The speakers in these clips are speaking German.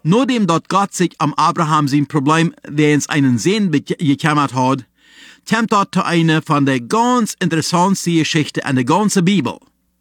Nachdem dort Gott sich am Abraham sein Problem wegen einen Sehn gekümmert hat, kommt dort zu einer von der ganz interessantesten Geschichten in der ganzen Bibel.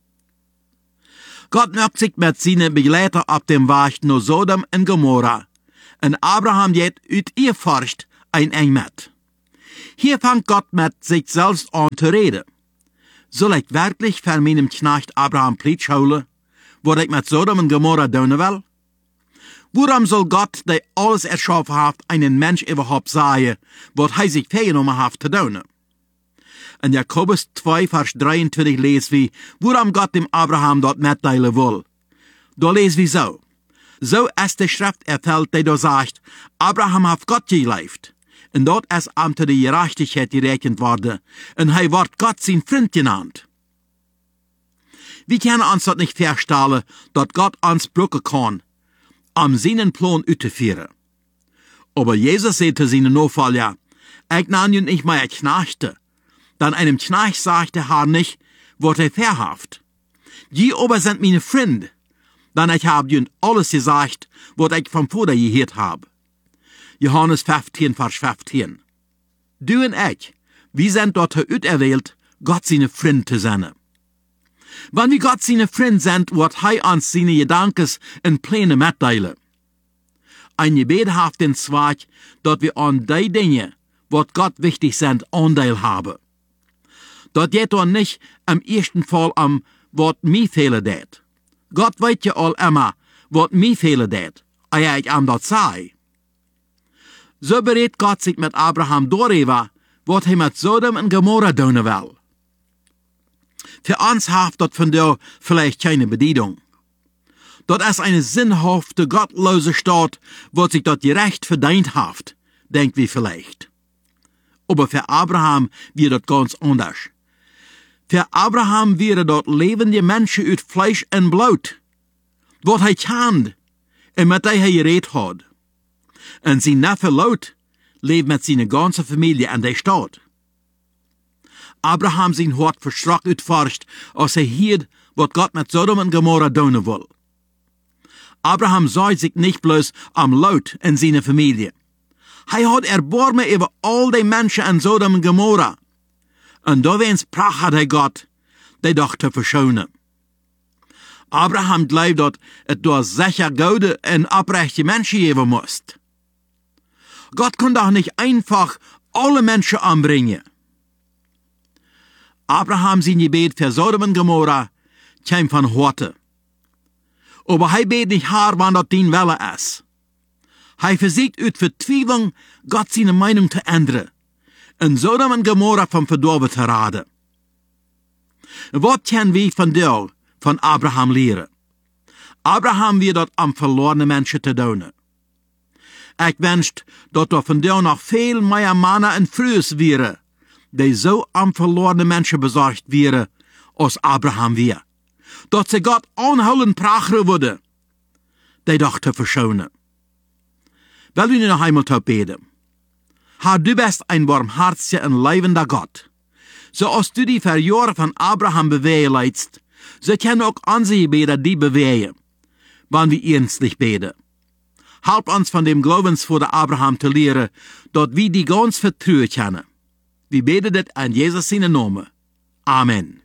Gott macht sich mit seinen Begleitern auf dem Weg nach Sodom und Gomorra. Und Abraham geht ut ihr forscht ein eng mit. Hier fängt Gott mit sich selbst an zu reden. Soll ich wirklich für meinem Knecht Abraham Plicht holen, was ich mit Sodom und Gomorra tun will? Warum soll Gott, der alles erschaffen hat, einen Mensch überhaupt sagen, was er sich vorgenommen hat zu tun? In Jakobus 2, Vers 23 lesen wir, warum Gott dem Abraham dort mitteilen will. Da lesen wir so. So ist die Schrift erfüllt, die da sagt, Abraham hat Gott gelebt. Und dort ist ihm zu der Gerechtigkeit gerechnet worden. Und er wird Gott sein Freund genannt. Wir können uns das nicht vorstellen, dass Gott uns brauchen kann, um seinen Plan auszuführen. Aber Jesus sagte zu seinen Nachfolger, ich nenne ihn nicht mehr Knechte. Dann einem Knecht sagt der Herr nicht, was er verhaft. Die aber sind meine Freunde. Dann ich habe ihnen alles gesagt, was ich vom Vater gehört habe. Johannes 15, Vers 15. Du und ich, wir sind dort auserwählt, Gott seine Freunde zu sein. Wenn wir Gott seine Freunde sind, wird er uns seine Gedanken und Pläne mitteilen. Ein Gebet hat den Zweck, dass wir an die Dinge, was Gott wichtig sind, Anteil haben. Das geht doch nicht im ersten Fall was mir fehlen det. Gott weiß ja all immer, was mir fehlen det, ehe ich das sei. So berät Gott sich mit Abraham darüber, was er mit Sodom und Gomorra tun will. Für uns hat das von dir vielleicht keine Bedeutung. Das ist eine sinnhafte, gottlose Stadt, wo sich dort gerecht verdient hat, denkt wir vielleicht. Aber für Abraham wäre das ganz anders. Für Abraham wäre dort lebende Menschen aus Fleisch und Blut, was er kennt und mit der er geredet hat. Und sein Neffe Lot lebt mit seiner ganzen Familie in der Stadt. Abraham sein Hort verschrock utforscht, als er hielt, was Gott mit Sodom und Gomorra tun will. Abraham sah sich nicht bloß am Lot und seine Familie. Er hat Erbarmen über all die Menschen in Sodom und Gomorra. Und da wens Pracht hat er Gott, die doch zu verschonen. Abraham glaubt, dass es durch sicher gute und abrechte Menschen geben muss. Gott kann doch nicht einfach alle Menschen anbringen. Abraham sein Gebet für Sodom und Gomorra kam von Horte. Aber er bet nicht haar, wann das dein Wille ist. Er versucht aus Verzweiflung, Gott seine Meinung zu ändern und Sodom und Gomorra vom Verdorben zu raten. Was können wir von dir, von Abraham lehren? Abraham wird dort am verlorenen Menschen zu tun. Ich wünschte, dass da von dir noch viel mehr Männer und Frühes wäre, die so am verlorenen Menschen besorgt wäre, als Abraham wir. Dass sie Gott anholen prachen würde, die doch zu verschonen. Will wir noch einmal zu beten? Herr, du bist ein barmherziger und leibender Gott. So als du die Verjahre von Abraham bewegen leidst, so können auch unsere Gebete die bewegen, wenn wir ernstlich beten. Help uns von dem Glaubensvater Abraham zu lehren, dass wir die ganz vertrauen können. Wir beten das in Jesus seinen Namen. Amen.